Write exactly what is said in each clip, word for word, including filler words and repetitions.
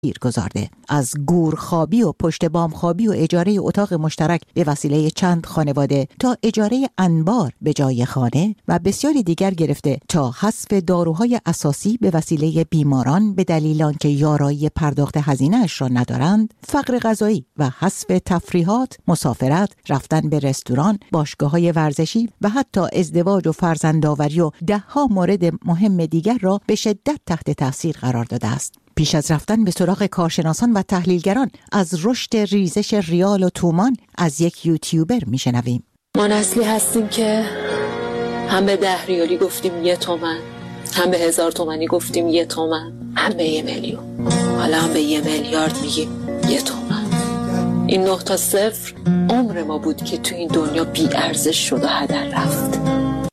گذارده. از گورخوابی و پشت بام خوابی و اجاره اتاق مشترک به وسیله چند خانواده تا اجاره انبار به جای خانه و بسیاری دیگر گرفته تا حذف داروهای اساسی به وسیله بیماران به دلیل آنکه یارایی پرداخت هزینه‌اش را ندارند، فقر غذایی و حذف تفریحات، مسافرت، رفتن به رستوران، باشگاه‌های ورزشی و حتی ازدواج و فرزندآوری و ده‌ها مورد مهم دیگر را به شدت تحت تاثیر قرار داده است. پیش از رفتن به سراغ کارشناسان و تحلیلگران از رشد ریزش ریال و تومان از یک یوتیوبر میشنویم. ما نسلی هستیم که هم به ده ریالی گفتیم یه تومن، هم به هزار تومنی گفتیم یه تومن، هم به یه میلیون، حالا هم به یه میلیارد میگیم یه تومن. این نه تا صفر عمر ما بود که تو این دنیا بی ارزش شد و هدر رفت.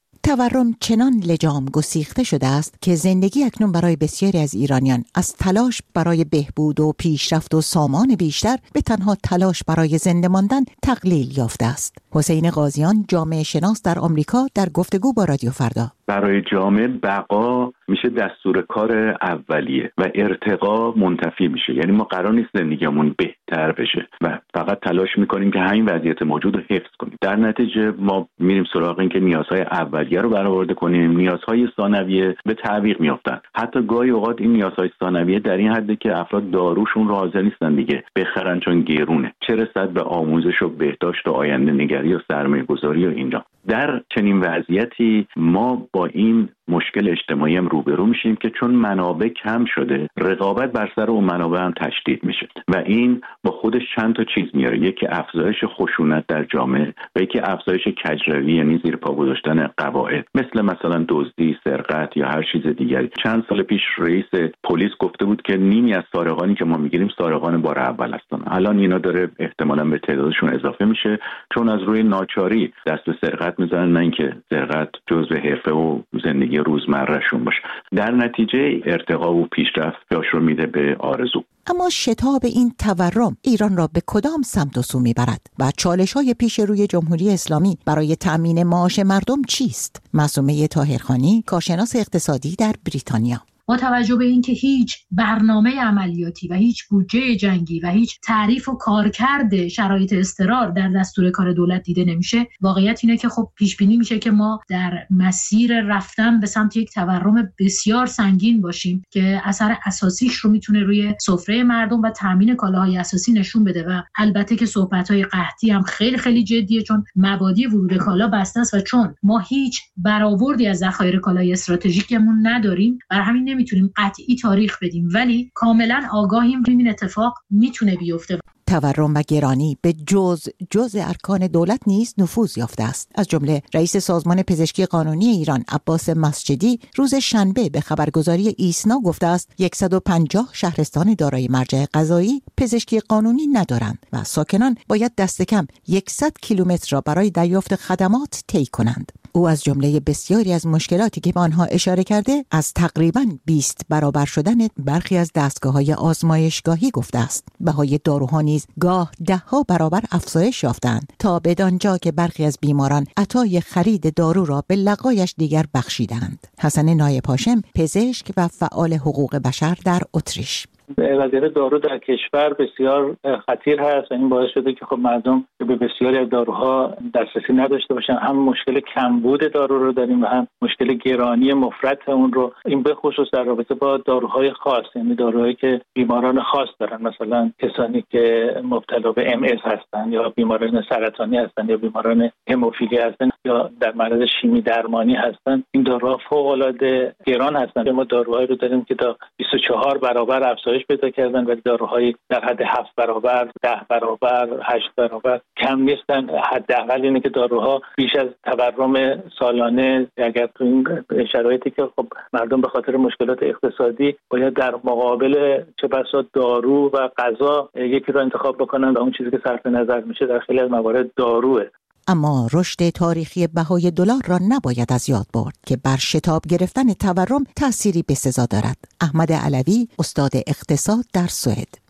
تورم چنان لجام گسیخته شده است که زندگی اکنون برای بسیاری از ایرانیان از تلاش برای بهبود و پیشرفت و سامان بیشتر به تنها تلاش برای زنده ماندن تقلیل یافته است. حسین قاضیان، جامعه شناس در آمریکا، در گفتگو با رادیو فردا: برای جامعه بقا میشه دستور کار اولیه و ارتقا منتفی میشه. یعنی ما قرار نیست زندگیمون بهتر بشه و فقط تلاش میکنیم که همین وضعیت موجود رو حفظ کنیم. در نتیجه ما میریم سراغ این که نیازهای اولیه رو برآورده کنیم، نیازهای ثانویه به تعویق میافتن. حتی گاهی اوقات این نیازهای ثانویه در این حده که افراد داروشون رو حاضر نیستن دیگه بخرن چون گرونه، چه رسد به آموزش و بهداشت و آینده نگری و سرمایه گذاری و اینجا. در چنین وضعیتی ما با این مشکل اجتماعی هم روبرو میشیم که چون منابع کم شده، رقابت بر سر اون منابع هم تشدید میشه و این با خودش چند تا چیز میاره. یکی افزایش خشونت در جامعه و یکی افزایش کجروی، یعنی زیر پا گذاشتن قواعد، مثل مثلا دزدی، سرقت یا هر چیز دیگری. چند سال پیش رئیس پلیس گفته بود که نیمی از سارقانی که ما میگیریم سارقان بار اول هستن. الان اینا داره احتمالاً به تعدادشون اضافه میشه چون از روی ناچاری دست به سرقت میزنن، نه اینکه سرقت جزء حرفه و زندگی روزمرهشون باشه. در نتیجه ارتقا و پیشرفت جاش رو میده به آرزو. اما شتاب این تورم ایران را به کدام سمت و سو میبرد و چالش‌های پیش روی جمهوری اسلامی برای تأمین معاش مردم چیست؟ معصومه طاهرخانی، کارشناس اقتصادی در بریتانیا: با توجه به اینکه هیچ برنامه عملیاتی و هیچ بودجه جنگی و هیچ تعریف و کارکرد شرایط اضطرار در دستور کار دولت دیده نمیشه، واقعیت اینه که خب پیش بینی میشه که ما در مسیر رفتن به سمت یک تورم بسیار سنگین باشیم که اثر اساسیش رو میتونه روی سفره مردم و تامین کالاهای اساسی نشون بده. و البته که صحبت‌های قحطی هم خیلی خیلی جدیه، چون مبادی ورود کالا بسته است و چون ما هیچ برآوردی از ذخایر کالای استراتژیکمون نداریم، بر همین میتونیم قطعی تاریخ بدیم، ولی کاملا آگاهیم این اتفاق میتونه بیفته. تورم و گرانی به جز جز ارکان دولت نیز نفوذ یافته است. از جمله رئیس سازمان پزشکی قانونی ایران عباس مسجدی روز شنبه به خبرگزاری ایسنا گفته است صد و پنجاه شهرستان دارای مرجع قضایی پزشکی قانونی ندارند و ساکنان باید دست کم صد کیلومتر را برای دریافت خدمات طی کنند. او از جمله بسیاری از مشکلاتی که به آنها اشاره کرده از تقریباً بیست برابر شدن برخی از دستگاه‌های آزمایشگاهی گفته است. بهای داروها نیز گاه ده‌ها برابر افزایش یافتند تا بدانجا که برخی از بیماران عطای خرید دارو را به لقایش دیگر بخشیدند. حسن نایب هاشم، پزشک و فعال حقوق بشر در اتریش: وضعیت دارو در کشور بسیار خطیر هست و این باعث شده که خب مردم به بسیاری از داروها دسترسی نداشته باشن. هم مشکل کمبود دارو رو داریم و هم مشکل گرانی مفرط اون رو، این به خصوص در رابطه با داروهای خاص، یعنی داروهایی که بیماران خاص دارن، مثلا کسانی که مبتلا به ام اس هستن یا بیماران سرطانی هستن یا بیماران هموفیلی هستن یا در معرض شیمی درمانی هستن. این داروها فوق‌العاده گران هستن. ما داروهایی رو داریم که تا بیست و چهار برابر افزایش پیدا کردن ولی داروهای در حد هفت برابر، ده برابر، هشت برابر کم نیستن. حداقل اینه که داروها بیش از تورم سالانه، اگر تو این شرایطی که خب مردم به خاطر مشکلات اقتصادی باید در مقابل چه بسا دارو و غذا یکی رو انتخاب بکنن و اون چیزی که صرف نظر میشه در خیلی از موارد داروه. اما رشد تاریخی بهای دلار را نباید از یاد برد که بر شتاب گرفتن تورم تأثیری بسزا دارد. احمد علوی، استاد اقتصاد در سوئد: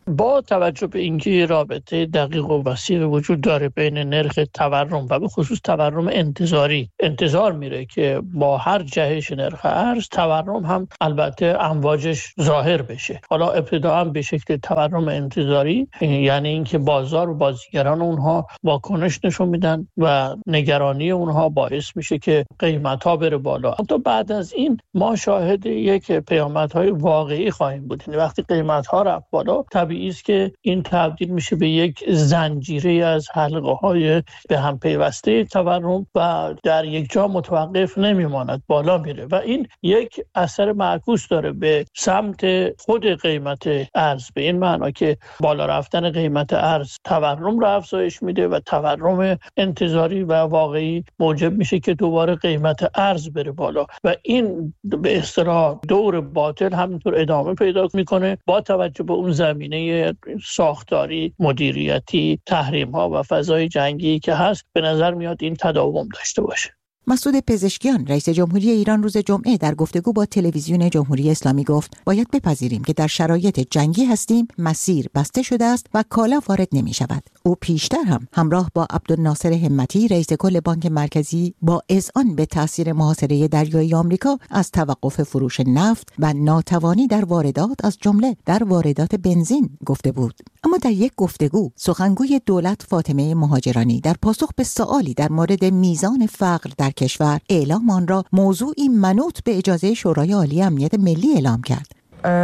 با توجه به اینکه رابطه دقیق و وسیع وجود داره بین نرخ تورم و به خصوص تورم انتظاری، انتظار میره که با هر جهش نرخ ارز تورم هم البته امواجش ظاهر بشه. حالا ابتدا هم به شکل تورم انتظاری، یعنی اینکه بازار و بازیگران اونها واکنش نشون میدن و نگرانی اونها باعث میشه که قیمت ها بره بالا. تا بعد از این ما شاهد یک پیامدهای واقعی خواهیم بود. وقتی قیمت ها رفت بالا طبیعی است که این تبدیل میشه به یک زنجیره از حلقه های به هم پیوسته تورم و در یک جا متوقف نمیماند، بالا میره و این یک اثر معکوس داره به سمت خود قیمت ارز، به این معنا که بالا رفتن قیمت ارز تورم رو افزایش میده و تورم انتظاری و واقعی موجب میشه که دوباره قیمت ارز بره بالا و این به اصطلاح دور باطل همینطور ادامه پیدا میکنه با توجه به اون زمینه ساختاری، مدیریتی، تحریم ها و فضای جنگی که هست. به نظر میاد این تداوم داشته باشه. مسعود پزشکیان رئیس جمهوری ایران روز جمعه در گفتگو با تلویزیون جمهوری اسلامی گفت باید بپذیریم که در شرایط جنگی هستیم، مسیر بسته شده است و کالا وارد نمی شود. او پیشتر هم همراه با عبدالناصر همتی رئیس کل بانک مرکزی با اذعان به تاثیر محاصره دریایی آمریکا از توقف فروش نفت و ناتوانی در واردات از جمله در واردات بنزین گفته بود. اما در یک گفتگو سخنگوی دولت فاطمه مهاجرانی در پاسخ به سوالی در مورد میزان فقر در کشور اعلام آن را موضوعی منوط به اجازه شورای عالی امنیت ملی اعلام کرد.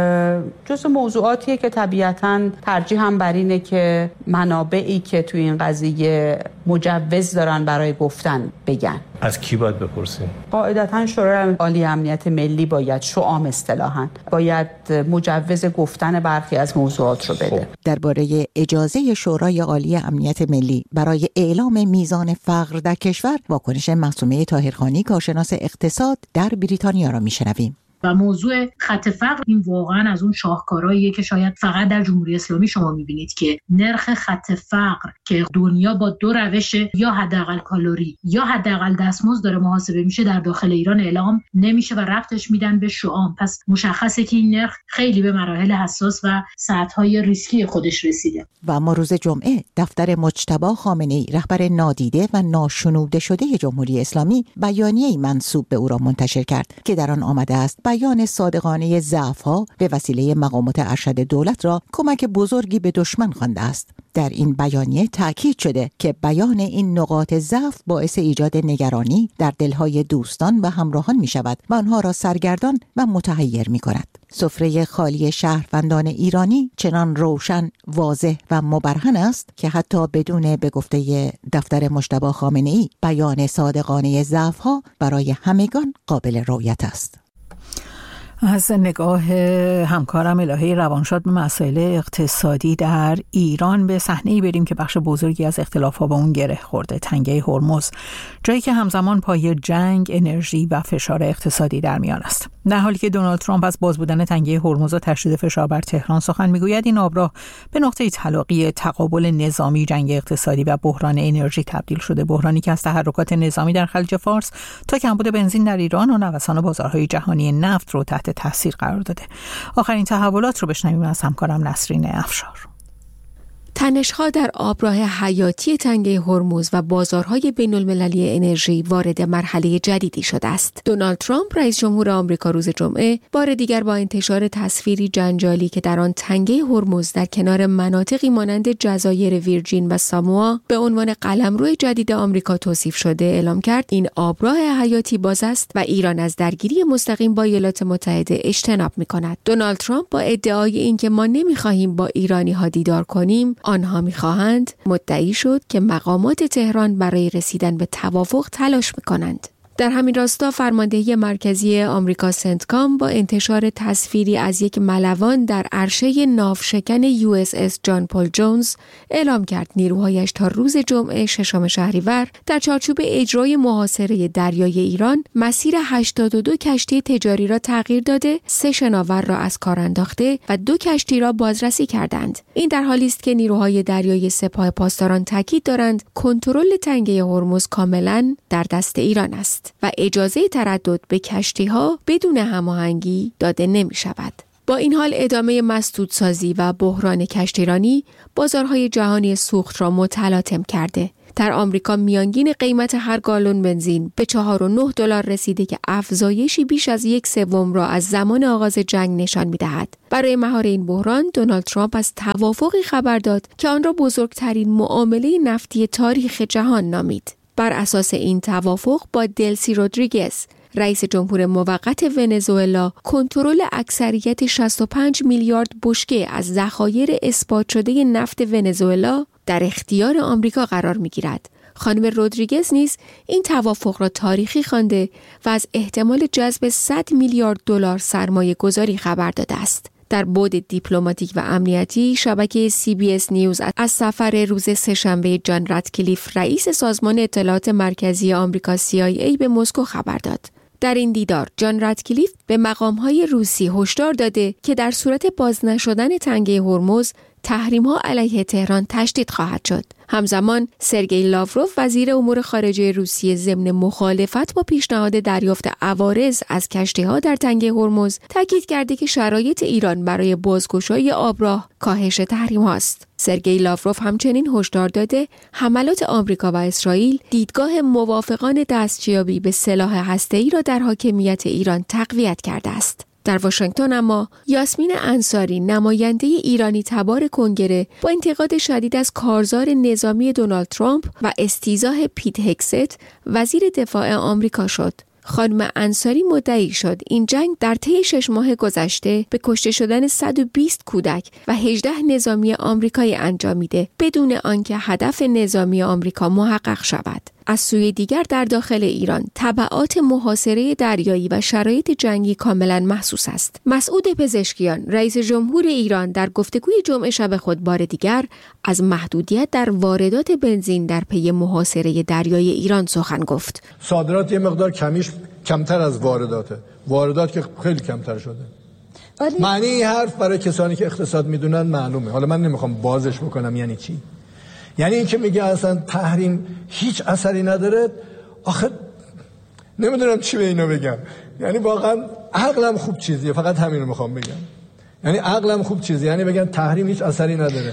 جز موضوعاتیه که طبیعتاً ترجیح هم بر اینه که منابعی که توی این قضیه مجوز دارن برای گفتن بگن. از کی باید بپرسیم؟ قاعدتاً شورای عالی امنیت ملی باید، شعام اصطلاحاً باید مجوز گفتن برخی از موضوعات رو بده. درباره اجازه شورای عالی امنیت ملی برای اعلام میزان فقر در کشور واکنش معصومه طاهرخانی کارشناس اقتصاد در بریتانیا را میشنویم. و موضوع خط فقر این واقعا از اون شاهکارهاییه که شاید فقط در جمهوری اسلامی شما میبینید که نرخ خط فقر که دنیا با دو روش یا حداقل کالری یا حداقل دستمزد داره محاسبه میشه در داخل ایران اعلام نمیشه و ربطش میدن به شعام. پس مشخصه که این نرخ خیلی به مراحل حساس و سطح‌های ریسکی خودش رسیده. و ما روز جمعه دفتر مجتبی خامنه‌ای رهبر نادیده و ناشنوده شده جمهوری اسلامی بیانیه‌ای منسوب به او را منتشر کرد که در آن آمده است بیان صادقانه ضعف‌ها به وسیله مقامات ارشد دولت را کمک بزرگی به دشمن خوانده است. در این بیانیه تاکید شده که بیان این نقاط ضعف باعث ایجاد نگرانی در دلهای دوستان و همراهان می شود و آنها را سرگردان و متحیر می کند. سفره خالی شهروندان ایرانی چنان روشن، واضح و مبرهن است که حتی بدون به گفته دفتر مجتبی خامنه‌ای بیان صادقانه ضعف‌ها برای همگان قابل رؤیت است. از نگاه همکارم الهی روانشاد به مسائل اقتصادی در ایران به صحنه‌ای بریم که بخش بزرگی از اختلاف‌ها با اون گره خورده، تنگه هرمز، جایی که همزمان پای جنگ، انرژی و فشار اقتصادی در میان است. در حالی که دونالد ترامپ از باز بودن تنگه هرمز و تشدید فشار بر تهران سخن میگوید، این آبراه به نقطه تلاقی تقابل نظامی، جنگ اقتصادی و بحران انرژی تبدیل شده، بحرانی که از تحرکات نظامی در خلیج فارس تا کمبود بنزین در ایران و نوسان بازارهای جهانی نفت رو تحت تاثیر قرار داده. آخرین تحولات رو بشنویم از همکارم نسرین افشار. تنش‌ها در آبراه حیاتی تنگه هرمز و بازارهای بین‌المللی انرژی وارد مرحله جدیدی شده است. دونالد ترامپ رئیس جمهور آمریکا روز جمعه بار دیگر با انتشار تصویری جنجالی که در آن تنگه هرمز در کنار مناطقی مانند جزایر ویرجین و ساموا به عنوان قلمرو جدید آمریکا توصیف شده اعلام کرد این آبراه حیاتی باز است و ایران از درگیری مستقیم با ایالات متحده اجتناب می‌کند. دونالد ترامپ با ادعای اینکه ما نمی‌خواهیم با ایرانی‌ها دیدار کنیم، آنها می‌خواهند، مدعی شد که مقامات تهران برای رسیدن به توافق تلاش می‌کنند. در همین راستا فرماندهی مرکزی آمریکا سنتکام با انتشار تصویری از یک ملوان در عرشه ناوشکن یو اس اس جان پل جونز اعلام کرد نیروهایش تا روز جمعه ششم شهریور در چارچوب اجرای محاصره دریایی ایران مسیر هشتاد و دو کشتی تجاری را تغییر داده، سه شناور را از کار انداخته و دو کشتی را بازرسی کردند. این در حالی است که نیروهای دریایی سپاه پاسداران تاکید دارند کنترل تنگه هرمز کاملا در دست ایران است و اجازه تردد به کشتی‌ها بدون هماهنگی داده نمی شود. با این حال ادامه مسدودسازی و بحران کشتیرانی بازارهای جهانی سوخت را متلاطم کرده. در آمریکا میانگین قیمت هر گالون بنزین به چهار و نه دلار رسیده که افزایشی بیش از یک سوم را از زمان آغاز جنگ نشان می‌دهد. برای مهار این بحران دونالد ترامپ از توافقی خبر داد که آن را بزرگترین معامله نفتی تاریخ جهان نامید. بر اساس این توافق با دلسی رودریگز، رئیس جمهور موقت ونزوئلا، کنترل اکثریت شصت و پنج میلیارد بشکه از ذخایر اثبات شده نفت ونزوئلا در اختیار آمریکا قرار می‌گیرد. خانم رودریگز نیز این توافق را تاریخی خوانده و از احتمال جذب صد میلیارد دلار سرمایه گذاری خبر داده است. در بعد دیپلماتیک و امنیتی، شبکه سی بی اس نیوز از سفر روز سه‌شنبه جان راتکلیف، رئیس سازمان اطلاعات مرکزی آمریکا سی آی ای به مسکو خبر داد. در این دیدار جان راتکلیف به مقام‌های روسی هشدار داده که در صورت باز نشدن تنگه هرمز، تحریم‌ها علیه تهران تشدید خواهد شد. همزمان سرگئی لاوروف وزیر امور خارجه روسیه ضمن مخالفت با پیشنهاد دریافت عوارض از کشتی‌ها در تنگه هرمز تاکید کرده که شرایط ایران برای بازگشایی آبراه کاهش تحریم‌ها است. سرگئی لاوروف همچنین هشدار داده حملات آمریکا و اسرائیل دیدگاه موافقان دستیابی به سلاح هسته‌ای را در حاکمیت ایران تقویت کرده است. در واشنگتن اما یاسمین انصاری، نماینده ایرانی تبار کنگره، با انتقاد شدید از کارزار نظامی دونالد ترامپ و استیضاح پیت هگست، وزیر دفاع آمریکا شد. خانم انصاری مدعی شد این جنگ در طی شش ماه گذشته به کشته شدن صد و بیست کودک و هجده نظامی آمریکایی انجامیده بدون آنکه هدف نظامی آمریکا محقق شود. از سوی دیگر در داخل ایران تبعات محاصره دریایی و شرایط جنگی کاملا محسوس است. مسعود پزشکیان، رئیس جمهور ایران، در گفتگوی جمعه شب خود بار دیگر از محدودیت در واردات بنزین در پی محاصره دریایی ایران سخن گفت. صادرات یه مقدار کمیش کمتر از وارداته. واردات که خیلی کمتر شده. معنی این حرف برای کسانی که اقتصاد میدونن معلومه. حالا من نمیخوام بازش بکنم یعنی چی. یعنی این که میگه اصلا تحریم هیچ اثری نداره، آخه نمیدونم چی به اینو بگم. یعنی واقعا عقلم خوب چیزیه، فقط همین رو میخوام بگم. یعنی عقلم خوب چیزیه، یعنی بگن تحریم هیچ اثری نداره.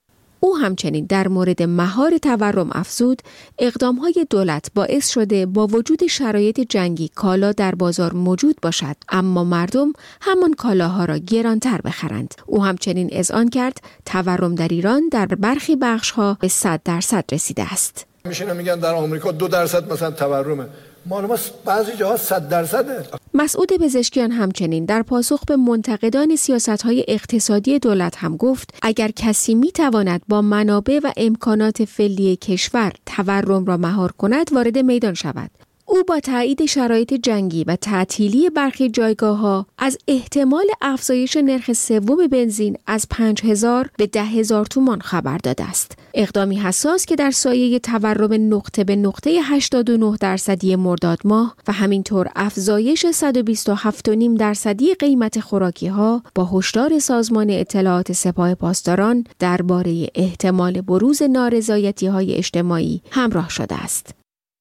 او همچنین در مورد مهار تورم افزود اقدام‌های دولت باعث شده با وجود شرایط جنگی کالا در بازار موجود باشد، اما مردم همان کالاها را گرانتر بخرند. او همچنین اذعان کرد تورم در ایران در برخی بخش‌ها به صد درصد رسیده است. میشینن میگن در آمریکا دو درصد مثلا تورمه، معلومه بعضی جاها صد درصده. مسعود پزشکیان همچنین در پاسخ به منتقدان سیاست‌های اقتصادی دولت هم گفت اگر کسی می‌تواند با منابع و امکانات فعلی کشور تورم را مهار کند وارد میدان شود. او با تایید شرایط جنگی و تعطیلی برخی جایگاه‌ها از احتمال افزایش نرخ سوم بنزین از پنج هزار به ده هزار تومان خبر داده است. اقدامی حساس که در سایه تورم نقطه به نقطه هشتاد و نه درصدی مرداد ماه و همینطور افزایش صد و بیست و هفت و نیم درصدی قیمت خوراکی‌ها با هشدار سازمان اطلاعات سپاه پاسداران درباره احتمال بروز نارضایتی‌های اجتماعی همراه شده است.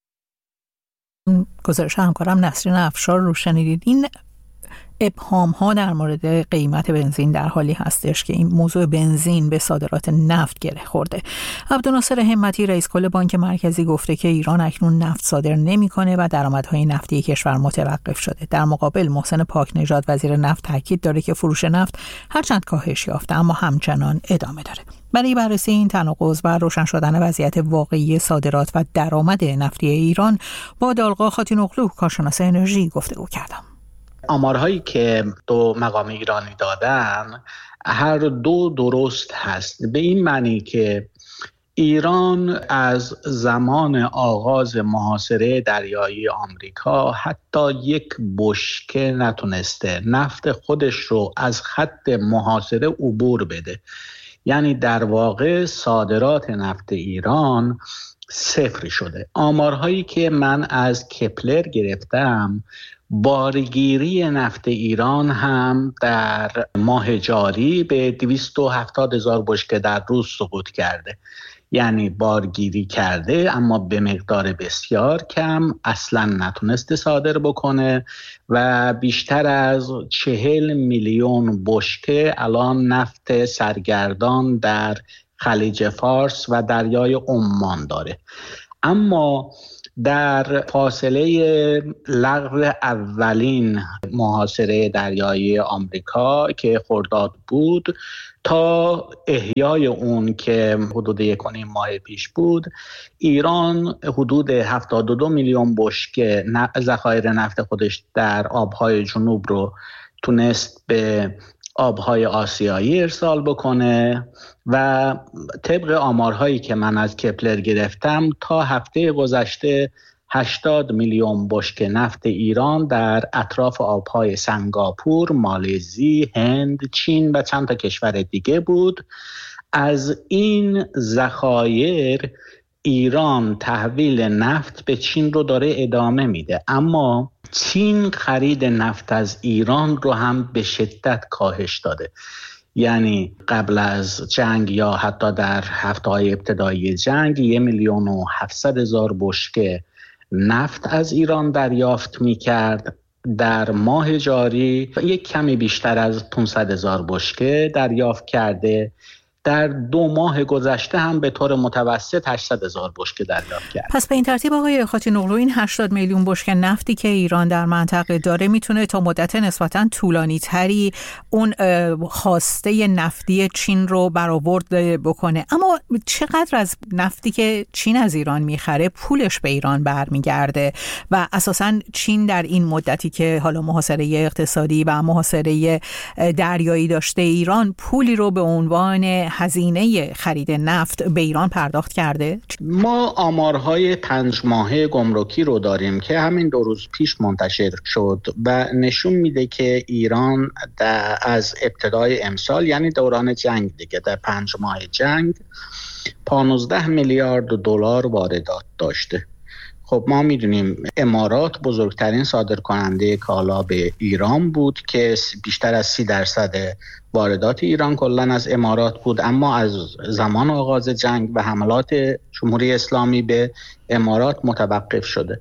گزارش همکارم نسرین افشار رو شنیدید. این ابهام ها در مورد قیمت بنزین در حالی هستش که این موضوع بنزین به صادرات نفت گره خورده. عبدالناصر همتی، رئیس کل بانک مرکزی، گفته که ایران اکنون نفت صادر نمی‌کنه و درآمدهای نفتی کشور متوقف شده. در مقابل محسن پاکنژاد، وزیر نفت، تاکید داره که فروش نفت هرچند کاهش یافته اما همچنان ادامه داره. برای بررسی این تناقض و روشن شدن وضعیت واقعی صادرات و درآمد نفتی ایران با دالقا خاتینوغلو، کارشناس انرژی، گفتگو کردم. آمارهایی که دو مقام ایرانی دادن هر دو درست هست، به این معنی که ایران از زمان آغاز محاصره دریایی آمریکا حتی یک بشکه نتونسته نفت خودش رو از خط محاصره عبور بده. یعنی در واقع صادرات نفت ایران صفر شده. آمارهایی که من از کپلر گرفتم، بارگیری نفت ایران هم در ماه جاری به دویست و هفتاد هزار بشکه در روز سقوط کرده. یعنی بارگیری کرده اما به مقدار بسیار کم، اصلا نتونسته صادر بکنه و بیشتر از چهل میلیون بشکه الان نفت سرگردان در خلیج فارس و دریای عمان داره. اما در فاصله لغو اولین محاصره دریایی آمریکا که خرداد بود تا احیای اون که حدود یک و نیم ماه پیش بود، ایران حدود هفتاد و دو میلیون بشکه ذخایر نفت خودش در آبهای جنوب رو تونست به آبهای آسیایی ارسال بکنه و طبق آمارهایی که من از کپلر گرفتم تا هفته گذشته هشتاد میلیون بشکه نفت ایران در اطراف آبهای سنگاپور، مالزی، هند، چین و چند تا کشور دیگه بود. از این ذخایر ایران تحویل نفت به چین رو داره ادامه میده، اما چین خرید نفت از ایران رو هم به شدت کاهش داده. یعنی قبل از جنگ یا حتی در هفته‌های ابتدایی جنگ یک میلیون و هفتصد هزار بشکه نفت از ایران دریافت می‌کرد. در ماه جاری یک کمی بیشتر از پانصد هزار بشکه دریافت کرده. در دو ماه گذشته هم به طور متوسط هشتصد هزار بشکه دریافت کرد. پس به این ترتیب آقای خاتین‌اوغلو این هشتاد میلیون بشکه نفتی که ایران در منطقه داره میتونه تا مدت نسبتاً طولانی تری اون خواسته نفتی چین رو برآورد بکنه. اما چقدر از نفتی که چین از ایران میخره پولش به ایران برمیگرده و اساساً چین در این مدتی که حالا محاصره اقتصادی و محاصره دریایی داشته ایران پولی رو به عنوان هزینه خرید نفت به ایران پرداخت کرده؟ ما آمارهای پنج ماهه گمرکی رو داریم که همین دو روز پیش منتشر شد و نشون میده که ایران از ابتدای امسال، یعنی دوران جنگ دیگه، در پنج ماه جنگ پانزده میلیارد دلار واردات داشته. خب ما میدونیم امارات بزرگترین صادر کننده کالا به ایران بود که بیشتر از سی درصد واردات ایران کلن از امارات بود، اما از زمان آغاز جنگ و حملات جمهوری اسلامی به امارات متوقف شده.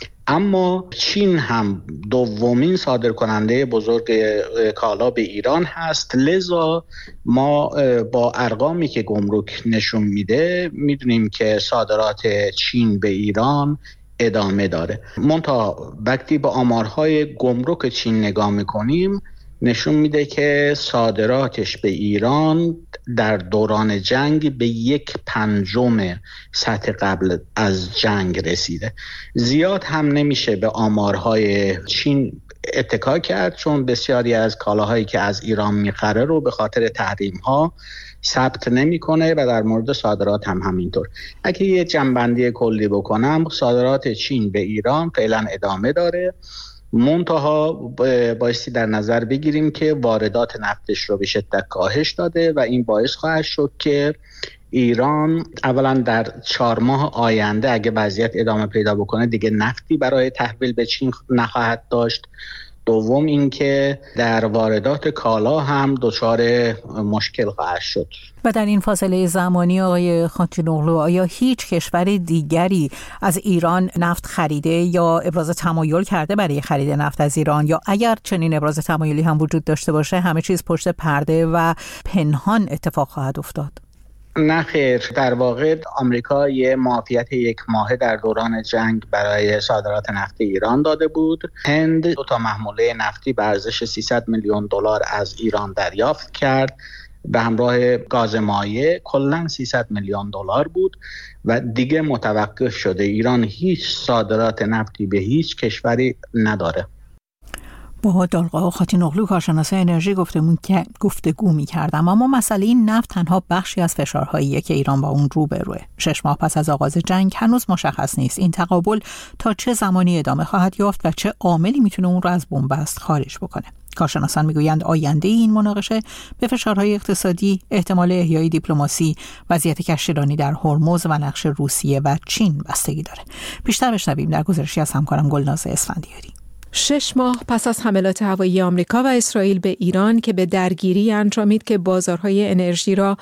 اما چین هم دومین صادر کننده بزرگ کالا به ایران هست، لذا ما با ارقامی که گمرک نشون میده میدونیم که صادرات چین به ایران ادامه داره. منتها وقتی با آمارهای گمرک چین نگاه میکنیم نشون میده که صادراتش به ایران در دوران جنگ به یک پنجم سطح قبل از جنگ رسیده. زیاد هم نمیشه به آمارهای چین اتکا کرد، چون بسیاری از کالاهایی که از ایران میخره رو به خاطر تحریم ها ثبت نمیکنه و در مورد صادرات هم همینطور. اگه یه جنبندی کلی بکنم، صادرات چین به ایران فعلا ادامه داره، منتها بایستی در نظر بگیریم که واردات نفتش رو به شدت کاهش داده و این باعث خواهد شد که ایران اولا در چهار ماه آینده اگه وضعیت ادامه پیدا بکنه دیگه نفتی برای تحویل به چین نخواهد داشت. دوم اینکه در واردات کالا هم دچار مشکل خواهد شد. و در این فاصله زمانی آقای خاتین‌اوغلو آیا هیچ کشور دیگری از ایران نفت خریده یا ابراز تمایل کرده برای خرید نفت از ایران، یا اگر چنین ابراز تمایلی هم وجود داشته باشه همه چیز پشت پرده و پنهان اتفاق خواهد افتاد؟ نه خیر، در واقع آمریکا یه معافیت یک ماهه در دوران جنگ برای صادرات نفت ایران داده بود. هند دو تا محموله نفتی به ارزش سیصد میلیون دلار از ایران دریافت کرد به همراه گاز مایع، کلاً سیصد میلیون دلار بود و دیگه متوقف شده. ایران هیچ صادرات نفتی به هیچ کشوری نداره. با دالقا خاتین‌اوغلو کارشناس انرژی گفتمون که گفتگو می‌کردم. اما مسئله این نفت تنها بخشی از فشارهاییه که ایران با اون روبروه. شش ماه پس از آغاز جنگ هنوز مشخص نیست این تقابل تا چه زمانی ادامه خواهد یافت و چه عاملی میتونه اون رو از بنبست خارج بکنه. کارشناسان میگویند آینده این مناقشه به فشارهای اقتصادی، احتمال احیای دیپلماسی، وضعیت کشتیرانی در هرمز و نقش روسیه و چین بستگی داره. بیشتر بشنویم در گزارشی از همکارم گلناز اسفندیاری. شش ماه پس از حملات هوایی آمریکا و اسرائیل به ایران که به درگیری انجامید که بازارهای انرژی را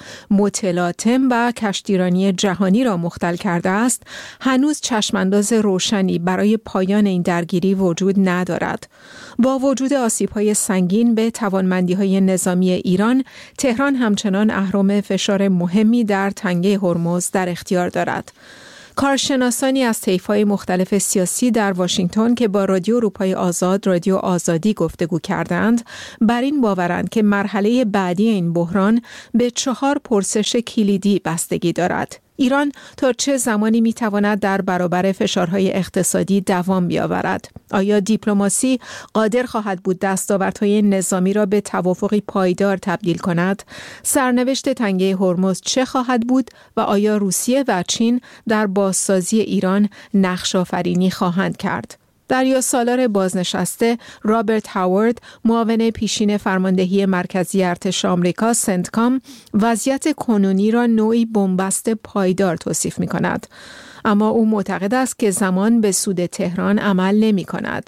متلاطم و کشتیرانی جهانی را مختل کرده است، هنوز چشمانداز روشنی برای پایان این درگیری وجود ندارد. با وجود آسیب‌های سنگین به توانمندی‌های نظامی ایران، تهران همچنان اهرم فشار مهمی در تنگه هرمز در اختیار دارد. کارشناسانی از طیف‌های مختلف سیاسی در واشنگتن که با رادیو اروپای آزاد، رادیو آزادی گفتگو کردند، بر این باورند که مرحله بعدی این بحران به چهار پرسش کلیدی بستگی دارد. ایران تا چه زمانی میتواند در برابر فشارهای اقتصادی دوام بیاورد؟ آیا دیپلماسی قادر خواهد بود دستاوردهای نظامی را به توافقی پایدار تبدیل کند؟ سرنوشت تنگه هرمز چه خواهد بود و آیا روسیه و چین در بازسازی ایران نقش آفرینی خواهند کرد؟ دریا سالار بازنشسته رابرت هاوارد، معاون پیشین فرماندهی مرکزی ارتش آمریکا سنتکام، وضعیت کنونی را نوعی بنبست پایدار توصیف می کند. اما او معتقد است که زمان به سود تهران عمل نمی کند.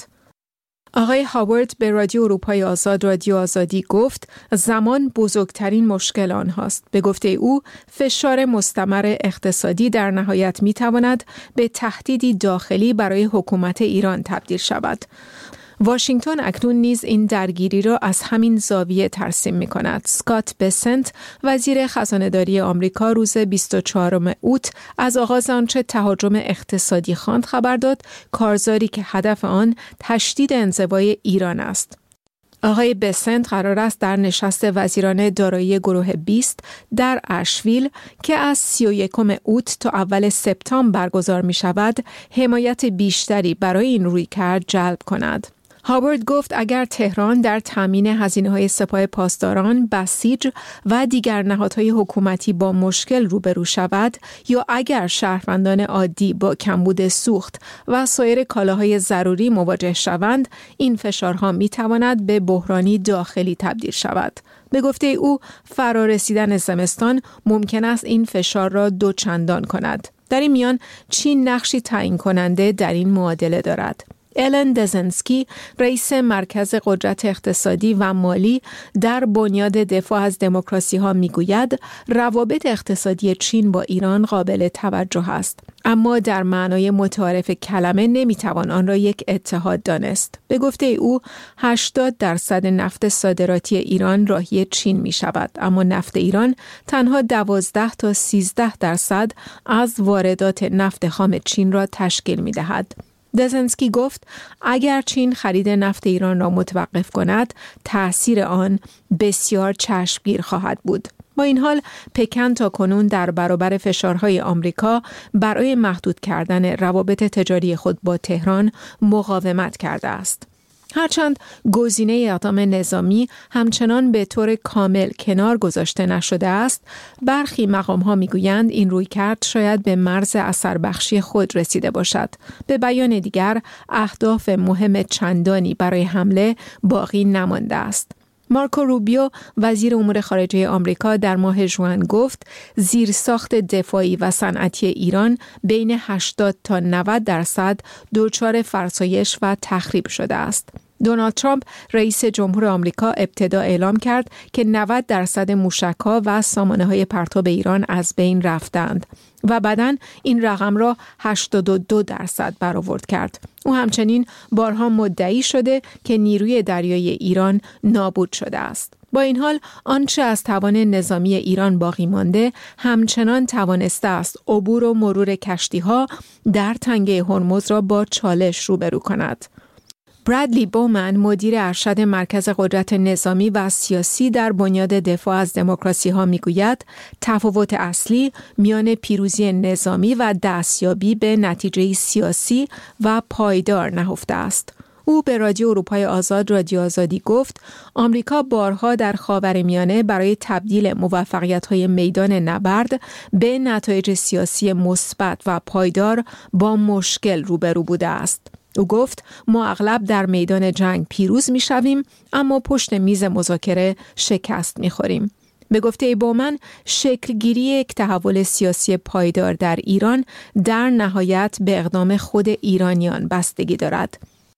آقای هاوارد به رادیو اروپای آزاد، رادیو آزادی گفت زمان بزرگترین مشکل آنهاست. به گفته او فشار مستمر اقتصادی در نهایت می تواند به تهدیدی داخلی برای حکومت ایران تبدیل شود. واشنگتن اکنون نیز این درگیری را از همین زاویه ترسیم می کند. اسکات بسنت، وزیر خزانه‌داری آمریکا، روز بیست و چهارم اوت از آغاز آنچه تهاجم اقتصادی خواند خبر داد، کارزاری که هدف آن تشدید انزوای ایران است. آقای بسنت قرار است در نشست وزیران دارایی گروه بیست در اشویل که از سی و یکم اوت تا اول سپتامبر برگزار می شود، حمایت بیشتری برای این رویکرد جلب کند. هاوارد گفت اگر تهران در تامین هزینه‌های سپاه پاسداران، بسیج و دیگر نهادهای حکومتی با مشکل روبرو شود یا اگر شهروندان عادی با کمبود سوخت و سایر کالاهای ضروری مواجه شوند، این فشارها می‌تواند به بحرانی داخلی تبدیل شود. به گفته او فرارسیدن زمستان ممکن است این فشار را دوچندان کند. در این میان چین نقشی تعیین کننده در این معادله دارد. الن دزنسکی، رئیس مرکز قدرت اقتصادی و مالی در بنیاد دفاع از دموکراسی ها میگوید روابط اقتصادی چین با ایران قابل توجه است، اما در معنای متعارف کلمه نمیتوان آن را یک اتحاد دانست. به گفته او هشتاد درصد نفت صادراتی ایران راهی چین می شود، اما نفت ایران تنها دوازده تا سیزده درصد از واردات نفت خام چین را تشکیل می دهد. دزنسکی گفت اگر چین خرید نفت ایران را متوقف کند، تأثیر آن بسیار چشمگیر خواهد بود. با این حال پکن تا کنون در برابر فشارهای آمریکا برای محدود کردن روابط تجاری خود با تهران مقاومت کرده است. هرچند گزینه اقدام نظامی همچنان به طور کامل کنار گذاشته نشده است، برخی مقام‌ها می‌گویند این رویکرد شاید به مرز اثربخشی خود رسیده باشد. به بیان دیگر، اهداف مهم چندانی برای حمله باقی نمانده است. مارکو روبیو، وزیر امور خارجه آمریکا، در ماه ژوئن گفت زیرساخت دفاعی و صنعتی ایران بین هشتاد تا نود درصد دچار فرسایش و تخریب شده است. دونالد ترامپ رئیس جمهور آمریکا ابتدا اعلام کرد که نود درصد موشک‌ها و سامانه‌های پرتاب ایران از بین رفتند و بعداً این رقم را هشتاد و دو درصد برآورد کرد. او همچنین بارها مدعی شده که نیروی دریایی ایران نابود شده است. با این حال آنچه از توان نظامی ایران باقی مانده همچنان توانسته است عبور و مرور کشتی‌ها در تنگه هرمز را با چالش روبرو کند. برادلی بومن، مدیر ارشد مرکز قدرت نظامی و سیاسی در بنیاد دفاع از دموکراسی ها میگوید تفاوت اصلی میان پیروزی نظامی و دستیابی به نتیجه سیاسی و پایدار نهفته است. او به رادیو اروپای آزاد، رادیو آزادی گفت آمریکا بارها در خاورمیانه برای تبدیل موفقیت‌های میدان نبرد به نتایج سیاسی مثبت و پایدار با مشکل روبرو بوده است. او گفت ما اغلب در میدان جنگ پیروز می شویم اما پشت میز مذاکره شکست می خوریم. به گفته بومن شکلگیری یک تحول سیاسی پایدار در ایران در نهایت به اقدام خود ایرانیان بستگی دارد.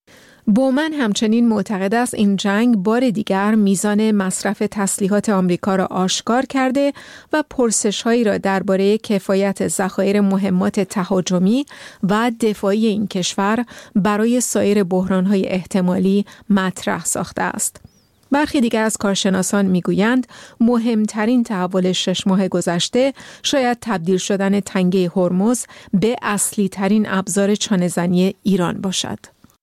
بومن همچنین معتقد است این جنگ بار دیگر میزان مصرف تسلیحات آمریکا را آشکار کرده و پرسش‌هایی را درباره کفایت ذخایر مهمات تهاجمی و دفاعی این کشور برای سایر بحران‌های احتمالی مطرح ساخته است. برخی دیگر از کارشناسان میگویند مهمترین تحول شش ماه گذشته شاید تبدیل شدن تنگه هرمز به اصلی ترین ابزار چانه‌زنی ایران باشد.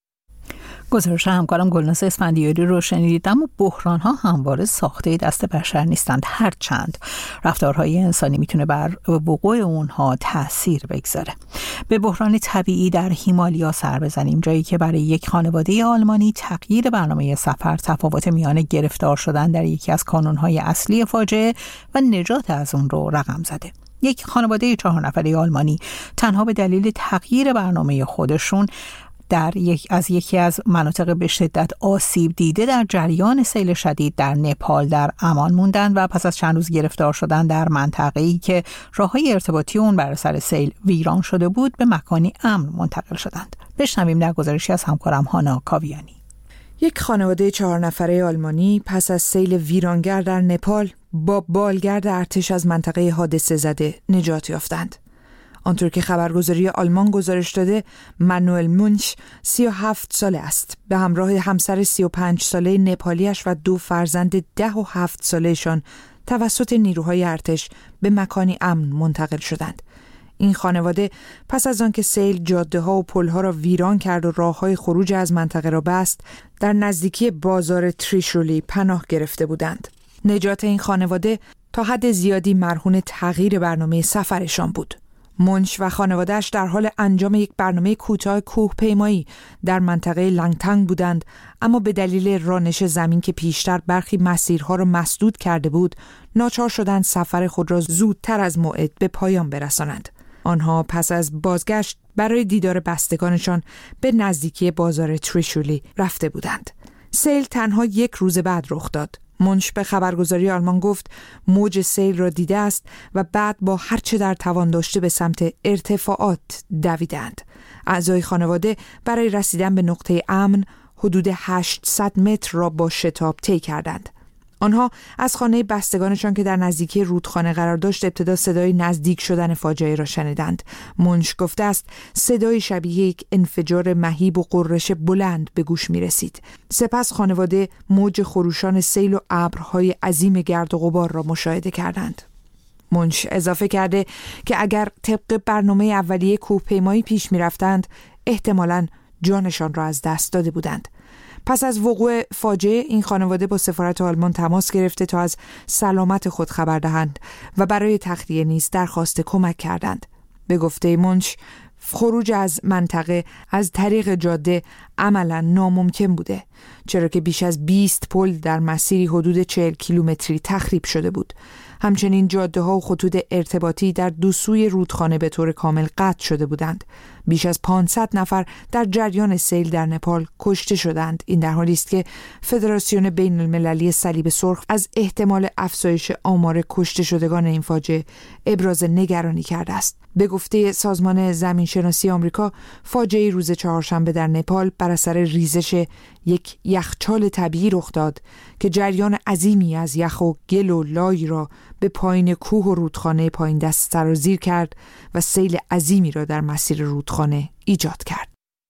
گزارش همکارم گلناز اسفندیاری رو شنیدید. اما بحران ها همواره ساخته دست بشر نیستند، هرچند رفتارهای انسانی میتونه بر وقوع اونها تأثیر بگذاره. به بحران طبیعی در هیمالیا سر بزنیم، جایی که برای یک خانواده آلمانی تغییر برنامه سفر تفاوت میان گرفتار شدن در یکی از کانونهای اصلی فاجعه و نجات از اون رو رقم زده. یک خانواده چهار نفره آلمانی تنها به دلیل تغییر برنامه خودشون در یک از یکی از مناطق به شدت آسیب دیده در جریان سیل شدید در نپال در امان موندند و پس از چند روز گرفتار شدن در منطقه‌ای که راههای ارتباطی اون بر اثر سیل ویران شده بود به مکانی امن منتقل شدند. بشنویم در گزارشی از همکارم هانا کاویانی. یک خانواده چهار نفره آلمانی پس از سیل ویرانگر در نپال با بالگرد ارتش از منطقه حادثه زده نجات یافتند. آنطور که خبرگزاری آلمان گزارش داده، مانوئل مونش سی و هفت ساله است. به همراه همسر سی و پنج ساله نپالیش و دو فرزند ده و هفت سالهشان توسط نیروهای ارتش به مکانی امن منتقل شدند. این خانواده پس از آنکه سیل جاده‌ها و پل‌ها را ویران کرد و راه‌های خروج از منطقه را بست، در نزدیکی بازار تریشولی پناه گرفته بودند. نجات این خانواده تا حد زیادی مرهون تغییر برنامه سفرشان بود. مونش و خانواده‌اش در حال انجام یک برنامه کوتاه کوهپیمایی در منطقه لنگتنگ بودند، اما به دلیل رانش زمین که پیشتر برخی مسیرها را مسدود کرده بود، ناچار شدند سفر خود را زودتر از موعد به پایان برسانند. آنها پس از بازگشت برای دیدار بستگانشان به نزدیکی بازار تریشولی رفته بودند. سیل تنها یک روز بعد رخ داد. مونش به خبرگزاری آلمان گفت موج سیل را دیده است و بعد با هر چه در توان داشته به سمت ارتفاعات دویدند. اعضای خانواده برای رسیدن به نقطه امن حدود هشتصد متر را با شتاب طی کردند. آنها از خانه بستگانشان که در نزدیکی رودخانه قرار داشت ابتدا صدای نزدیک شدن فاجعه را شنیدند. مونش گفته است صدای شبیه یک انفجار مهیب و غرش بلند به گوش می رسید. سپس خانواده موج خروشان سیل و ابرهای عظیم گرد و غبار را مشاهده کردند. مونش اضافه کرده که اگر طبق برنامه اولیه کوهپیمایی پیش می رفتند احتمالاً جانشان را از دست داده بودند. پس از وقوع فاجعه این خانواده با سفارت آلمان تماس گرفته تا از سلامت خود خبر دهند و برای تخلیه نیز درخواست کمک کردند. به گفته مونش خروج از منطقه از طریق جاده عملاً ناممکن بوده، چرا که بیش از بیست پل در مسیری حدود چهل کیلومتری تخریب شده بود. همچنین جاده‌ها و خطوط ارتباطی در دو سوی رودخانه به طور کامل قطع شده بودند. بیش از پانصد نفر در جریان سیل در نپال کشته شدند. این در حالی است که فدراسیون بین المللی صلیب سرخ از احتمال افزایش آمار کشته شدگان این فاجعه ابراز نگرانی کرده است. به گفته سازمان زمینشناسی آمریکا، فاجعه روز چهارشنبه در نپال بر اثر ریزش یک یخچال طبیعی رخ داد که جریان عظیمی از یخ و گل و لای را به پایین کوه و رودخانه پایین دست سرازیر کرد و سیل عظیمی را در مسیر رودخانه ایجاد کرد.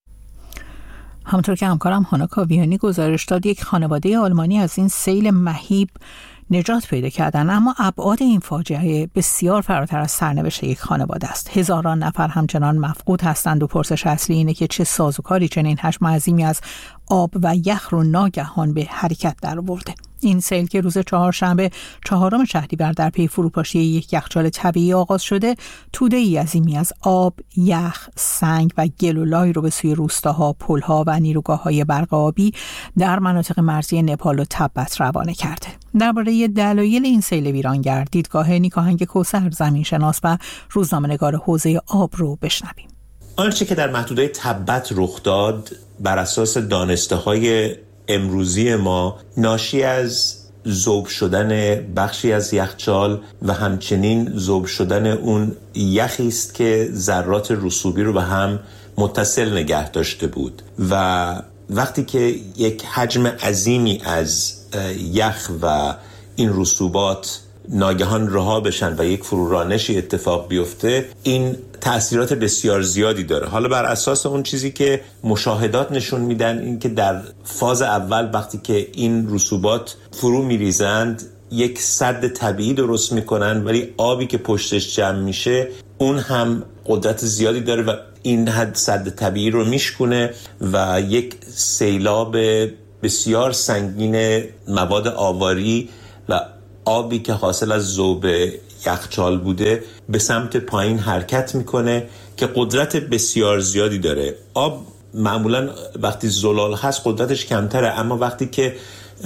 همونطور که همکارم هانا کاویانی گزارش داد، یک خانواده آلمانی از این سیل مهیب نجات پیدا کردن، اما ابعاد این فاجعه بسیار فراتر از سرنوشت یک خانواده است. هزاران نفر همچنان مفقود هستند و پرسش اصلی اینه که چه سازوکاری چنین حجم عظیمی از آب و یخ رو ناگهان به حرکت درآورده. این سیل که روز چهارشنبه چهارم شهریور در پی فروپاشی یک یخچال طبیعی آغاز شده، توده‌ای عظیمی از آب، یخ، سنگ و گل و لای رو به سوی روستاها، پل‌ها و نیروگاه‌های برق آبی در مناطق مرزی نپال و تبت روانه کرده. درباره دلایل این سیل ویرانگر، دیدگاه نیکاهنگ کوثر، زمینشناس و روزنامه‌نگار حوزه آب رو بشنویم. آنچه که در محدوده تبت رخ داد بر اساس دانسته‌های امروزی ما ناشی از ذوب شدن بخشی از یخچال و همچنین ذوب شدن اون یخی است که ذرات رسوبی رو به هم متصل نگه داشته بود و وقتی که یک حجم عظیمی از یخ و این رسوبات ناگهان رها بشن و یک فرورانشی اتفاق بیفته، این تأثیرات بسیار زیادی داره. حالا بر اساس اون چیزی که مشاهدات نشون میدن، این که در فاز اول وقتی که این رسوبات فرو میریزند یک سد طبیعی درست میکنن، ولی آبی که پشتش جمع میشه اون هم قدرت زیادی داره و این حد سد طبیعی رو میشکونه و یک سیلاب بسیار سنگین مواد آواری و آبی که حاصل از ذوب یخچال بوده به سمت پایین حرکت میکنه که قدرت بسیار زیادی داره. آب معمولا وقتی زلال هست قدرتش کمتره، اما وقتی که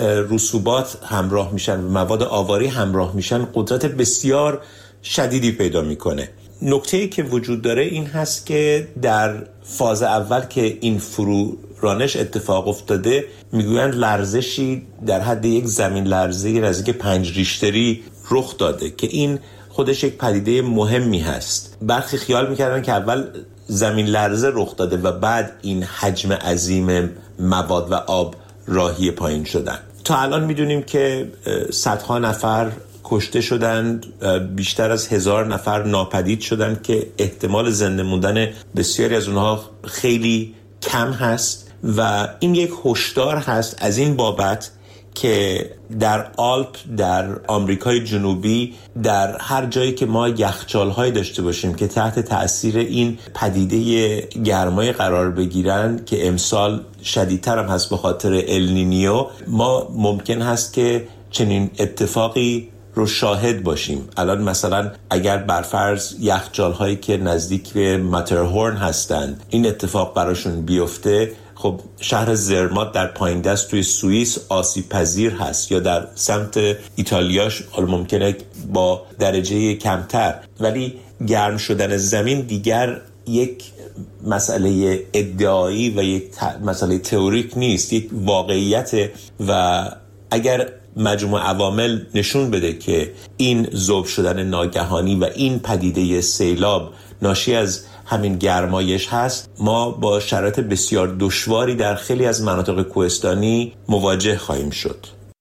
رسوبات همراه میشن و مواد آواری همراه میشن قدرت بسیار شدیدی پیدا میکنه. نکته‌ای که وجود داره این هست که در فاز اول که این فرو رانش اتفاق افتاده میگویند لرزشی در حد یک زمین لرزه نزدیک پنج ریشتری رخ داده که این خودش یک پدیده مهمی هست. برخی خیال میکردن که اول زمین لرزه رخ داده و بعد این حجم عظیم مواد و آب راهی پایین شدن. تا الان میدونیم که صدها نفر کشته شدند، بیشتر از هزار نفر ناپدید شدند که احتمال زنده موندن بسیاری از اونها خیلی کم هست و این یک هشدار هست از این بابت که در آلپ، در آمریکای جنوبی، در هر جایی که ما یخچال‌های داشته باشیم که تحت تأثیر این پدیده گرمای قرار بگیرن که امسال شدیدتر هم هست به خاطر النینیو، ما ممکن هست که چنین اتفاقی رو شاهد باشیم. الان مثلا اگر برفرض یخچال‌هایی که نزدیک به ماترهورن هستند این اتفاق براشون بیفته، خب شهر زرمات در پایین دست توی سوئیس آسیب پذیر هست یا در سمت ایتالیاش حالا ممکنه با درجه کمتر، ولی گرم شدن زمین دیگر یک مسئله ادعایی و یک مسئله تئوریک نیست، یک واقعیت و اگر مجموع عوامل نشون بده که این ذوب شدن ناگهانی و این پدیده سیلاب ناشی از همین گرمایش هست، ما با شرایط بسیار دشواری در خیلی از مناطق کوهستانی مواجه خواهیم شد.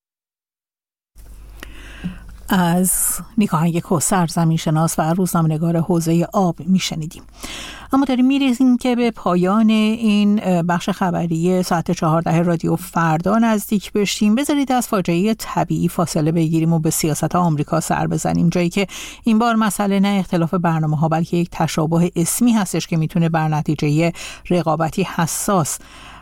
از نیکاهنگ کوثر زمینشناس و روزنامه‌نگار حوزه آب میشنیدیم. اما داریم میرسیم که به پایان این بخش خبری ساعت چهارده رادیو فردا نزدیک بشیم. بذارید از فاجعه طبیعی فاصله بگیریم و به سیاست آمریکا سر بزنیم، جایی که این بار مسئله نه اختلاف برنامه ها بلکه یک تشابه اسمی هستش که میتونه بر نتیجه رقابتی حساس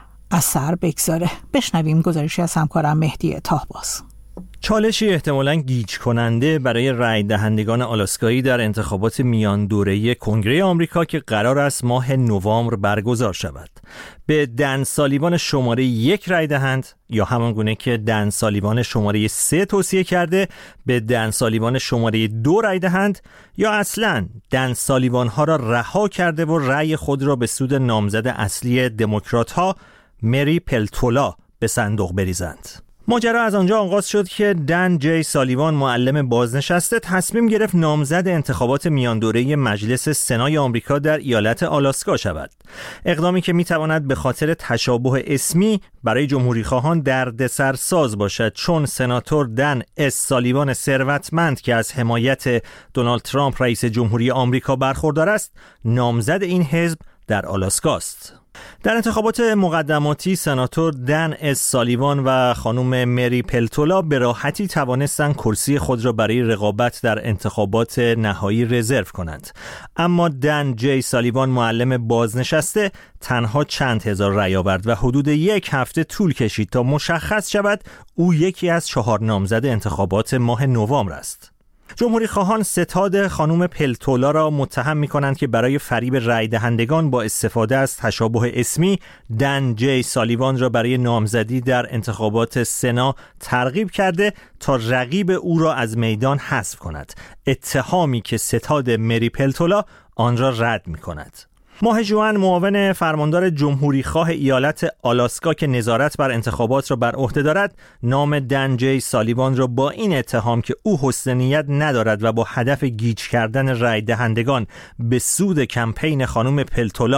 اثر بگذاره. بشنویم گزارشی از همکارم مهدی طاهباز. چالشی احتمالاً گیج کننده برای رای دهندگان آلاسکایی در انتخابات میان دوره‌ای کنگره آمریکا که قرار است ماه نوامبر برگزار شود. به دن سالیوان شماره یک رای دهند یا همان گونه که دن سالیوان شماره سه توصیه کرده به دن سالیوان شماره دو رای دهند یا اصلاً دن سالیوان ها را رها کرده و رای خود را به سود نامزد اصلی دموکرات ها مری پلتولا به صندوق بریزند. ماجرا از آنجا آغاز شد که دن جی سالیوان، معلم بازنشسته، تصمیم گرفت نامزد انتخابات میان دوره‌ای مجلس سنای آمریکا در ایالت آلاسکا شود. اقدامی که میتواند به خاطر تشابه اسمی برای جمهوریخواهان دردسرساز باشد، چون سناتور دن اس سالیوان ثروتمند که از حمایت دونالد ترامپ رئیس جمهوری آمریکا برخوردار است، نامزد این حزب در آلاسکا است. در انتخابات مقدماتی سناتور دن اس سالیوان و خانم مری پلتولا به راحتی توانستند کرسی خود را برای رقابت در انتخابات نهایی رزرو کنند، اما دن جی سالیوان، معلم بازنشسته، تنها چند هزار رأی آورد و حدود یک هفته طول کشید تا مشخص شود او یکی از چهار نامزد انتخابات ماه نوامبر است. جمهوری خواهان ستاد خانم پلتولا را متهم می کنند که برای فریب رای دهندگان با استفاده از تشابه اسمی دن جی سالیوان را برای نامزدی در انتخابات سنا ترغیب کرده تا رقیب او را از میدان حذف کند، اتهامی که ستاد مری پلتولا آن را رد می کند. ماه ژوئن معاون فرماندار جمهوری خواه ایالت آلاسکا که نظارت بر انتخابات را بر عهده دارد، نام دن جی سالیوان را با این اتهام که او حسن نیت ندارد و با هدف گیج کردن رای دهندگان به سود کمپین خانم پلتولا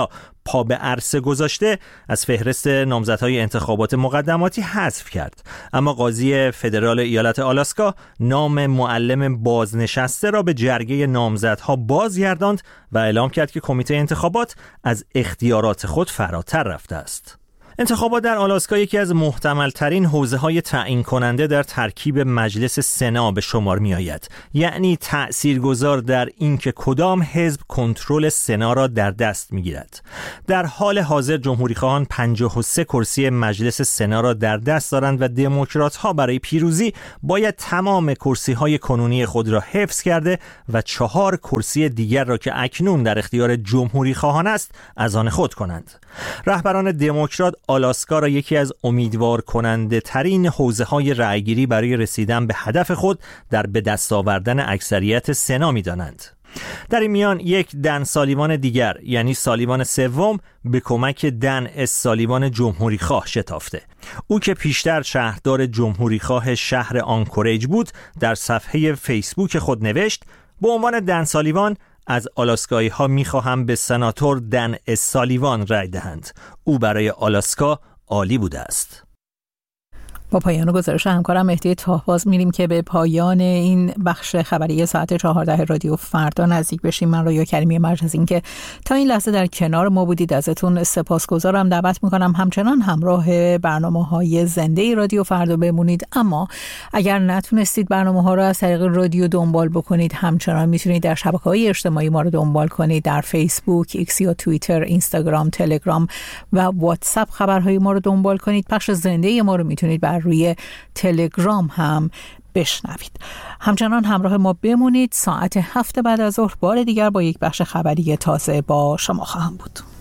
پا به عرصه گذاشته از فهرست نامزدهای انتخابات مقدماتی حذف کرد. اما قاضی فدرال ایالت آلاسکا نام معلم بازنشسته را به جرگه نامزدها بازگرداند و اعلام کرد که کمیته انتخابات از اختیارات خود فراتر رفته است. انتخابات در آلاسکا یکی از محتمل ترین حوزه های تعیین کننده در ترکیب مجلس سنا به شمار می آید، یعنی تأثیرگذار در اینکه کدام حزب کنترل سنا را در دست می گیرد. در حال حاضر جمهوری خواهان پنجاه و سه کرسی مجلس سنا را در دست دارند و دموکرات ها برای پیروزی باید تمام کرسی های کنونی خود را حفظ کرده و چهار کرسی دیگر را که اکنون در اختیار جمهوری خواهان است از آن خود کنند. رهبران دموکرات آلاسکا را یکی از امیدوار کننده ترین حوزه های رأیگیری برای رسیدن به هدف خود در به دست آوردن اکثریت سنا می دانند. در این میان یک دن سالیوان دیگر، یعنی سالیوان سوم، به کمک دن اس سالیوان جمهوری خواه شتافته. او که پیشتر شهردار جمهوری خواه شهر آنکوریج بود، در صفحه فیسبوک خود نوشت: به عنوان دن سالیوان از آلاسکایی ها می خواهم به سناتور دن اس سالیوان رای دهند. او برای آلاسکا عالی بوده است. با پایان گزارش همکارم مهدی تاهباز میریم که به پایان این بخش خبری ساعت چهارده رادیو فردا نزدیک بشیم. من رویا کریمی مرج از این که تا این لحظه در کنار ما بودید ازتون سپاسگزارم. دعوت میکنم همچنان همراه برنامه‌های زنده رادیو فردا بمونید، اما اگر نتونستید برنامه‌ها رو از طریق رادیو دنبال بکنید، همچنان میتونید در شبکه‌های اجتماعی ما رو دنبال کنید. در فیسبوک، ایکس یا توییتر، اینستاگرام، تلگرام و واتساپ خبرهای ما رو دنبال کنید. پخش زنده ما رو میتونید بر روی تلگرام هم بشنوید. همچنان همراه ما بمونید. ساعت هفت بعد از ظهر بار دیگر با یک بخش خبری تازه با شما خواهم بود.